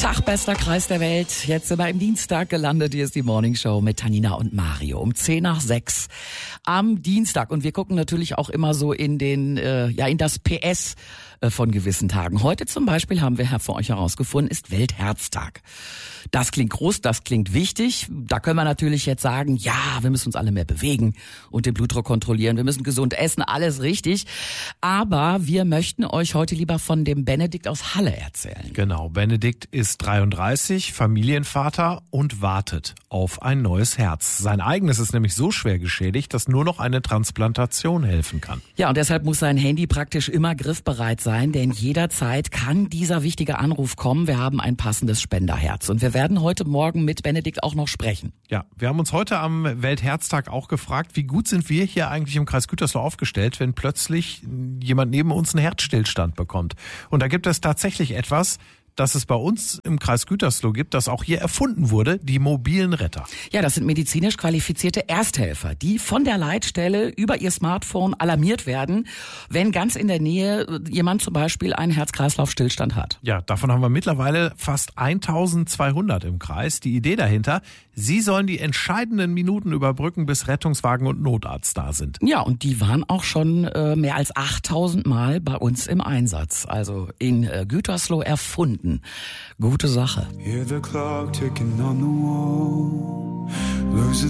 Tag, bester Kreis der Welt. Jetzt sind wir im Dienstag gelandet. Hier ist die Morning Show mit Tanina und Mario um 5:10 am Dienstag. Und wir gucken natürlich auch immer so in in das PS von gewissen Tagen. Heute zum Beispiel haben wir für euch herausgefunden, ist Weltherztag. Das klingt groß, das klingt wichtig. Da können wir natürlich jetzt sagen, ja, wir müssen uns alle mehr bewegen und den Blutdruck kontrollieren. Wir müssen gesund essen, alles richtig. Aber wir möchten euch heute lieber von dem Benedikt aus Halle erzählen. Genau, Benedikt ist 33, Familienvater und wartet auf ein neues Herz. Sein eigenes ist nämlich so schwer geschädigt, dass nur noch eine Transplantation helfen kann. Ja, und deshalb muss sein Handy praktisch immer griffbereit sein, denn jederzeit kann dieser wichtige Anruf kommen. Wir haben ein passendes Spenderherz und wir werden heute Morgen mit Benedikt auch noch sprechen. Ja, wir haben uns heute am Weltherztag auch gefragt, wie gut sind wir hier eigentlich im Kreis Gütersloh aufgestellt, wenn plötzlich jemand neben uns einen Herzstillstand bekommt. Und da gibt es tatsächlich etwas, das es bei uns im Kreis Gütersloh gibt, das auch hier erfunden wurde, die mobilen Retter. Ja, das sind medizinisch qualifizierte Ersthelfer, die von der Leitstelle über ihr Smartphone alarmiert werden, wenn ganz in der Nähe jemand zum Beispiel einen Herz-Kreislauf-Stillstand hat. Ja, davon haben wir mittlerweile fast 1200 im Kreis. Die Idee dahinter, sie sollen die entscheidenden Minuten überbrücken, bis Rettungswagen und Notarzt da sind. Ja, und die waren auch schon mehr als 8000 Mal bei uns im Einsatz, also in Gütersloh erfunden. Gute Sache. Hear the clock ticking on the wall, losing